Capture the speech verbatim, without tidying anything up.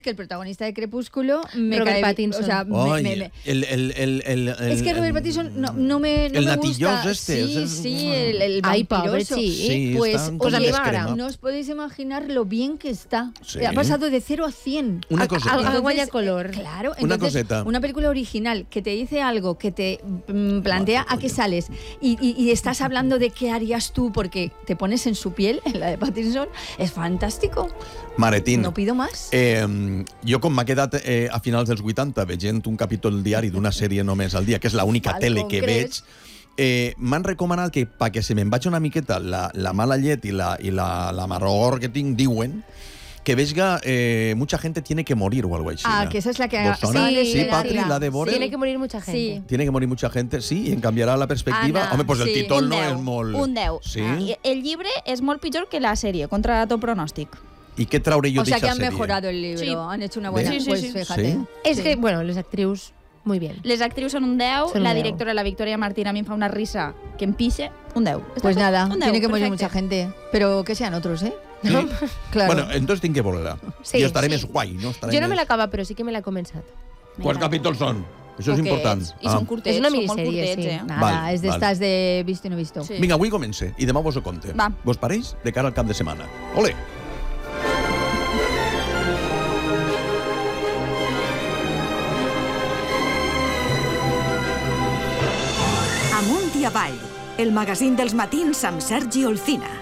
que el protagonista de Crepúsculo me Robert cae, Pattinson. O sea, me, Oye, me, me, el, el, el, el, el, es que Robert Pattinson no, no me, no el me natilloso gusta. este, Sí, es- sí, el, el Ay, vampiroso. pobre, sí. Sí, Pues, está cosa oye, descrema. no os podéis imaginar lo bien que está. Sí. Ha pasado de cero a cien. Una A- coseta. a- Entonces, Agua y a color. eh, Claro, Una entonces, coseta. una película original que te dice algo, que te mm, plantea Vale, a qué coño. sales y, y, y estás hablando de qué harías tú porque te pones en su piel, en la de Pattinson, es fantástico. Maretín. No pido más. Eh, jo, com m'ha quedat eh, a finals dels vuitanta veient un capítol diari d'una sèrie només al dia, que és l'única Al tele que Congrés. veig, eh, m'han recomanat que perquè se me'n vagi una miqueta la, la mala llet i la, i la, la marror que tinc, diuen, que veiga eh, mucha gente tiene que morir o algo així. Ah, que esa es la que ¿Vos sona? Sí, Sí, la- Patri, la- la de Bore. Tiene que morir mucha gente. Sí. Tiene que morir mucha gente, sí, i en canviarà la perspectiva. Anna, Home, pues el sí. títol Un no deu, és molt... un deu. Sí? I el llibre és molt pitjor que la sèrie, contra tot pronòstic. I què trauré jo O sea que d'eixa han sèrie? mejorado el libro, Sí. han hecho una buena. Sí, sí, pues sí. fíjate. Sí. Es Sí. que, bueno, les actrius, muy bien. Les actrius són un deu, Són un la deu. directora, la Victoria Martín, a mi em fa una risa que em pixe, un deu. Està Pues tot, nada, un deu, tiene que morir perfecte. mucha gente, pero que sean otros, ¿eh? Sí? Claro. Bueno, entonces tinc que veure-la. Sí, I estaré sí. més guai, no? Estaré Jo no me més... l'he acabat, però sí que me l'he començat. Quants capítols són? Això és Poquets, important. I són curtets, És una són molt minissèrie, curtets, sí. eh? Nada, Vale, es de vale. estas de visto y no visto. Sí. Vinga, avui comence i demà vos ho conte. Va. Vos pareix? De cara al cap de setmana. Ole! Amunt i avall, el magazín dels matins amb Sergi Olcina.